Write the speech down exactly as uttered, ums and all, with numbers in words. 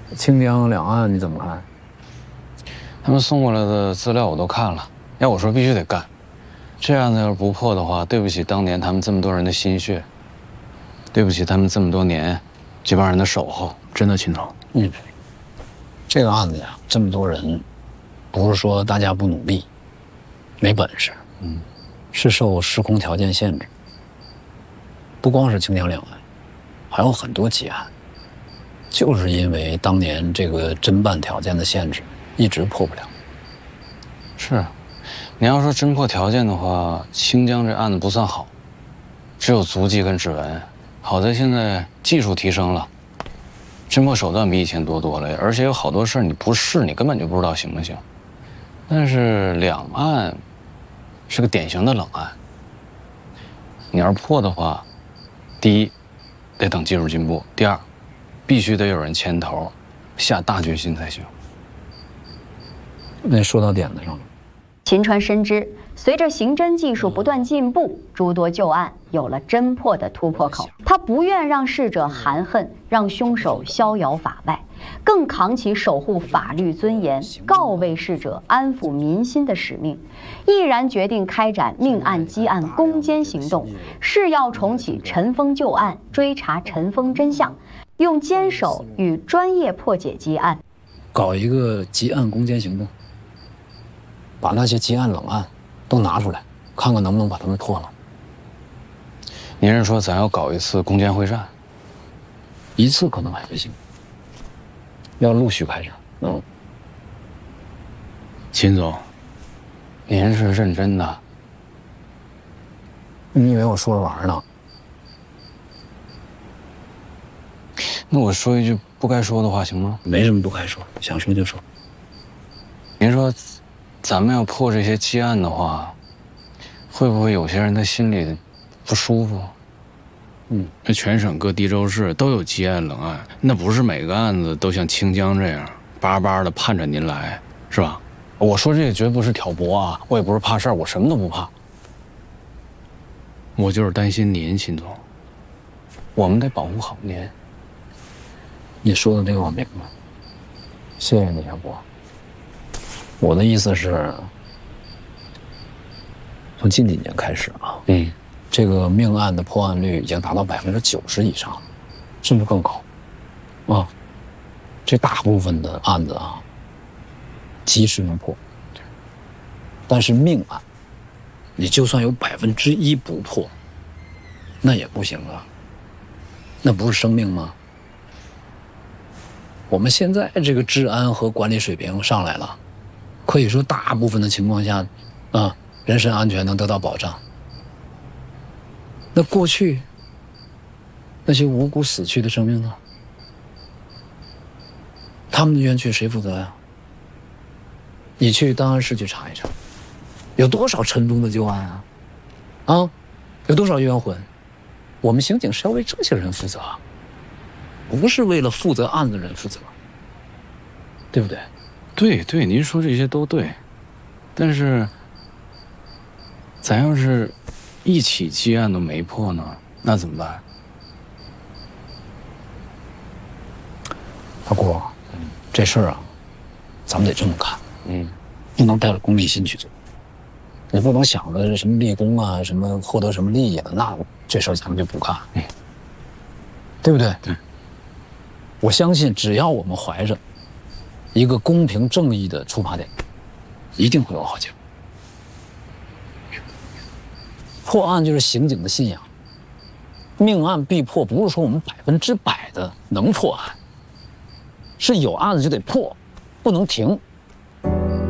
清江两岸你怎么看？ 他们送过来的资料我都看了，要我说必须得干。这案子要是不破的话，对不起当年他们这么多人的心血，对不起他们这么多年这帮人的守候。 真的，秦总， 嗯，这个案子呀，这么多人，不是说大家不努力，没本事，嗯，是受时空条件限制。不光是清江两岸，还有很多奇案，就是因为当年这个侦办条件的限制，一直破不了。 是，你要说侦破条件的话，清江这案子不算好，只有足迹跟指纹。好在现在技术提升了，侦破手段比以前多多了，而且有好多事儿你不试，你根本就不知道行不行。但是两岸是个典型的冷案，你要是破的话，第一得等技术进步，第二必须得有人牵头，下大决心才行。 那说到点子上了。 秦川深知，随着刑侦技术不断进步，诸多旧案有了侦破的突破口。他不愿让逝者含恨，让凶手逍遥法外，更扛起守护法律尊严、告慰逝者、安抚民心的使命，毅然决定开展命案积案攻坚行动，誓要重启尘封旧案，追查尘封真相，用坚守与专业破解积案， 搞一个积案攻坚行动。把那些积案冷案都拿出来，看看能不能把他们破了。 您是说咱要搞一次攻坚会战？ 一次可能还不行，要陆续开展。嗯， 秦总， 您是认真的？ 你以为我说着玩呢？ 那我说一句不该说的话行吗？ 没什么不该说，想说就说。 您说，咱们要破这些积案的话，会不会有些人他心里不舒服？ 嗯，那全省各地州市都有积案冷案，那不是每个案子都像清江这样巴巴的盼着您来，是吧？ 我说这个绝不是挑拨啊，我也不是怕事儿，我什么都不怕。 我就是担心您，秦总。 我们得保护好您。 你说的这个我明白，谢谢你，小波。我的意思是，从近几年开始啊， 嗯， 这个命案的破案率已经达到百分之九十以上，甚至更高，啊，这大部分的案子啊，及时能破，但是命案，你就算有百分之一不破，那也不行啊，那不是生命吗？我们现在这个治安和管理水平上来了。可以说，大部分的情况下，啊，人身安全能得到保障。那过去那些无辜死去的生命呢？他们的冤屈谁负责呀？你去档案室去查一查，有多少沉重的旧案啊？啊，有多少冤魂？我们刑警是要为这些人负责，不是为了负责案子的人负责，对不对？ 对对，您说这些都对，但是咱要是一起积案都没破呢，那怎么办？ 大郭，这事儿啊，咱们得这么看，嗯，不能带着功利心去做，你不能想着什么立功啊，什么获得什么利益啊，那这事儿咱们就不干，嗯，对不对？ 对。 我相信，只要我们怀着一个公平正义的出发点，一定会有好结果。破案就是刑警的信仰，命案必破，不是说我们百分之百的能破案，是有案子就得破，不能停。